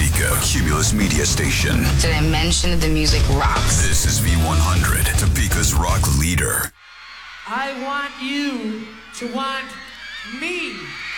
Topeka, a Cumulus media station. Did I mention the music rocks? This is V100, Topeka's rock leader. I want you to want me.